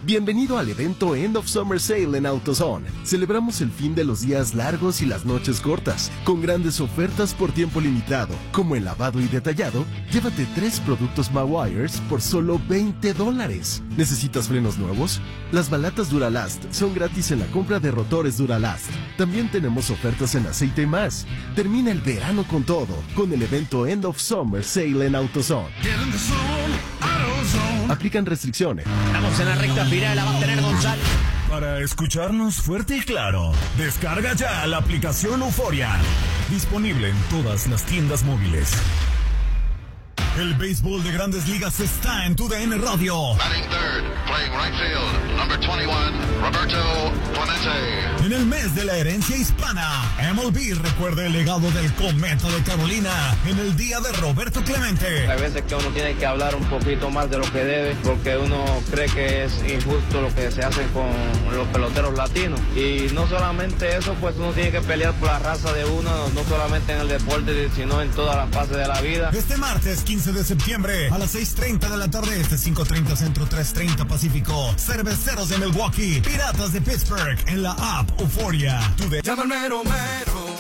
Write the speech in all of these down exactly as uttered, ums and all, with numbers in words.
Bienvenido al evento End of Summer Sale en AutoZone. Celebramos el fin de los días largos y las noches cortas, con grandes ofertas por tiempo limitado, como el lavado y detallado. Llévate tres productos Mawires por solo veinte dólares. ¿Necesitas frenos nuevos? Las balatas Duralast son gratis en la compra de rotores Duralast. También tenemos ofertas en aceite y más. Termina el verano con todo, con el evento End of Summer Sale en AutoZone. Aplican restricciones. Estamos en la recta final, la va a tener González. Para escucharnos fuerte y claro, descarga ya la aplicación Euforia. Disponible en todas las tiendas móviles. El béisbol de Grandes Ligas está en tu D N Radio. Batting third, playing right field, number twenty-one, Roberto Clemente. En el mes de la herencia hispana, M L B recuerda el legado del Cometa de Carolina en el día de Roberto Clemente. Hay veces que uno tiene que hablar un poquito más de lo que debe, porque uno cree que es injusto lo que se hace con los peloteros latinos. Y no solamente eso, pues uno tiene que pelear por la raza de uno, no solamente en el deporte, sino en todas las fases de la vida. Este martes quince de septiembre a las seis treinta de la tarde, este cinco treinta Centro, tres treinta Pacífico. Cerveceros de Milwaukee, Piratas de Pittsburgh en la app Euphoria. Llámame Romero.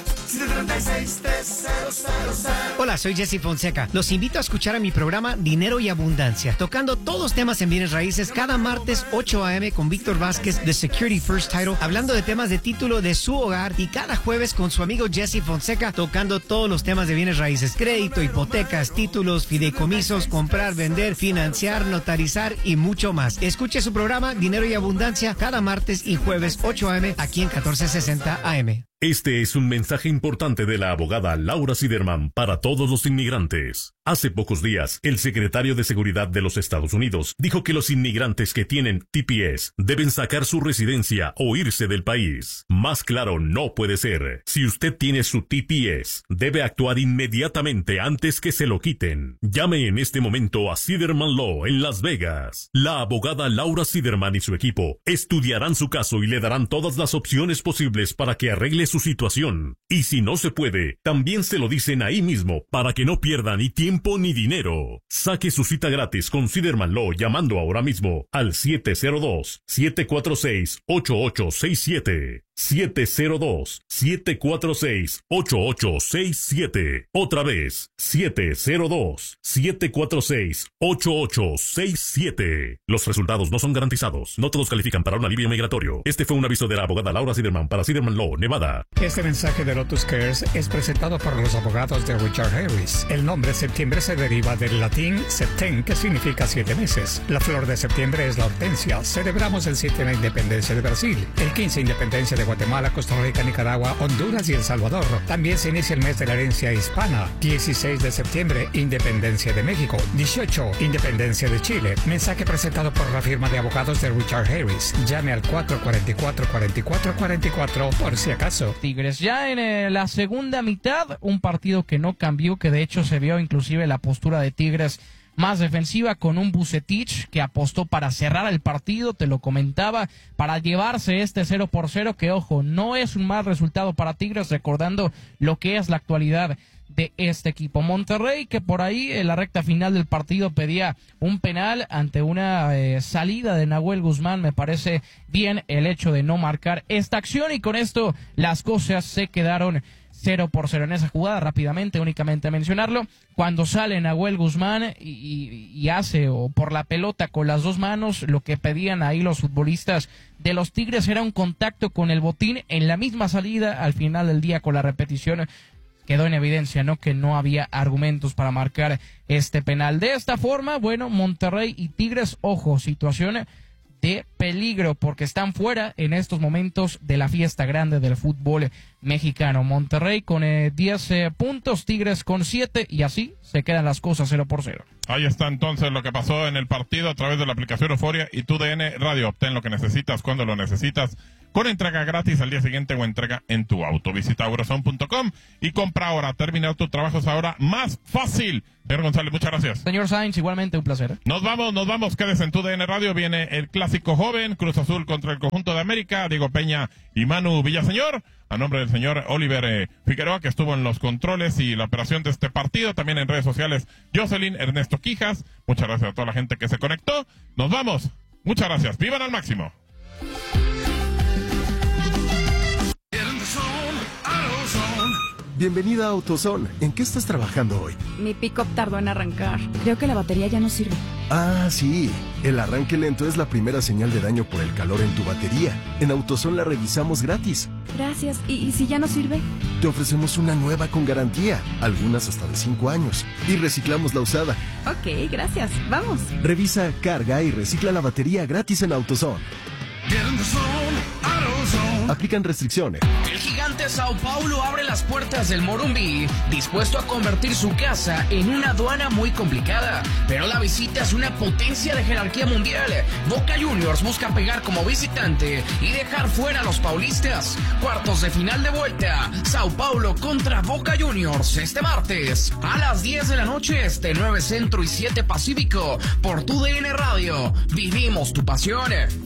Hola, soy Jesse Fonseca. Los invito a escuchar a mi programa Dinero y Abundancia, tocando todos temas en bienes raíces cada martes ocho a eme con Víctor Vázquez de Security First Title, hablando de temas de título de su hogar, y cada jueves con su amigo Jesse Fonseca tocando todos los temas de bienes raíces: crédito, hipotecas, títulos, fideicomisos, comprar, vender, financiar, notarizar y mucho más. Escuche su programa Dinero y Abundancia cada martes y jueves ocho a eme aquí en catorce sesenta A M. Este es un mensaje importante de la abogada Laura Siderman para todos los inmigrantes. Hace pocos días, el secretario de Seguridad de los Estados Unidos dijo que los inmigrantes que tienen T P S deben sacar su residencia o irse del país. Más claro no puede ser. Si usted tiene su T P S, debe actuar inmediatamente antes que se lo quiten. Llame en este momento a Siderman Law en Las Vegas. La abogada Laura Siderman y su equipo estudiarán su caso y le darán todas las opciones posibles para que arregle su situación. Y si no se puede, también se lo dicen ahí mismo para que no pierda ni tiempo ni dinero. Saque su cita gratis con Siderman Law llamando ahora mismo al siete cero dos, siete cuatro seis, ocho ocho seis siete. siete cero dos, siete cuatro seis, ocho ocho seis siete. Otra vez, siete cero dos, siete cuatro seis, ocho ocho seis siete. Los resultados no son garantizados. No todos califican para un alivio migratorio. Este fue un aviso de la abogada Laura Siderman para Siderman Law, Nevada. Este mensaje de Lotus Cares es presentado por los abogados de Richard Harris. El nombre septiembre se deriva del latín septem, que significa siete meses. La flor de septiembre es la hortensia. Celebramos el siete de la independencia de Brasil, el quince independencia de Guatemala, Costa Rica, Nicaragua, Honduras y El Salvador. También se inicia el mes de la herencia hispana. dieciséis de septiembre, independencia de México. dieciocho, independencia de Chile. Mensaje presentado por la firma de abogados de Richard Harris. Llame al cuatro cuatro cuatro, cuatro cuatro cuatro cuatro por si acaso. Tigres ya en eh, la segunda mitad, un partido que no cambió, que de hecho se vio inclusive la postura de Tigres más defensiva, con un Vucetich que apostó para cerrar el partido, te lo comentaba, para llevarse este cero por cero, que ojo, no es un mal resultado para Tigres, recordando lo que es la actualidad de este equipo. Monterrey, que por ahí en la recta final del partido pedía un penal ante una eh, salida de Nahuel Guzmán. Me parece bien el hecho de no marcar esta acción, y con esto las cosas se quedaron cero por cero en esa jugada. Rápidamente, únicamente mencionarlo, cuando sale Nahuel Guzmán y, y, y hace o por la pelota con las dos manos, lo que pedían ahí los futbolistas de los Tigres era un contacto con el botín en la misma salida. Al final del día, con la repetición, quedó en evidencia, ¿no?, que no había argumentos para marcar este penal. De esta forma, bueno, Monterrey y Tigres, ojo, situación de peligro, porque están fuera en estos momentos de la fiesta grande del fútbol mexicano. Monterrey con eh, diez eh, puntos, Tigres con siete, y así se quedan las cosas cero por cero. Ahí está entonces lo que pasó en el partido a través de la aplicación Euforia y tu D N Radio. Obtén lo que necesitas cuando lo necesitas, con entrega gratis al día siguiente o entrega en tu auto. Visita aurazone punto com y compra ahora. Terminar tu trabajo es ahora más fácil. Señor González, muchas gracias. Señor Sainz, igualmente un placer. Nos vamos, nos vamos. Quédese en tu D N Radio. Viene el clásico joven, Cruz Azul contra el conjunto de América. Diego Peña y Manu Villaseñor. A nombre del señor Oliver eh, Figueroa, que estuvo en los controles y la operación de este partido. También en redes sociales, Jocelyn, Ernesto Quijas. Muchas gracias a toda la gente que se conectó. Nos vamos. Muchas gracias. ¡Vivan al máximo! Bienvenida a AutoZone. ¿En qué estás trabajando hoy? Mi pick-up tardó en arrancar. Creo que la batería ya no sirve. Ah, sí. El arranque lento es la primera señal de daño por el calor en tu batería. En AutoZone la revisamos gratis. Gracias. ¿Y, y si ya no sirve? Te ofrecemos una nueva con garantía, algunas hasta de cinco años. Y reciclamos la usada. Ok, gracias. Vamos. Revisa, carga y recicla la batería gratis en AutoZone. Aplican restricciones. El gigante Sao Paulo abre las puertas del Morumbi, dispuesto a convertir su casa en una aduana muy complicada. Pero la visita es una potencia de jerarquía mundial. Boca Juniors busca pegar como visitante y dejar fuera a los paulistas. Cuartos de final de vuelta. Sao Paulo contra Boca Juniors este martes a las diez de la noche este, nueve Centro y siete Pacífico. Por tu D N Radio. Vivimos tu pasión.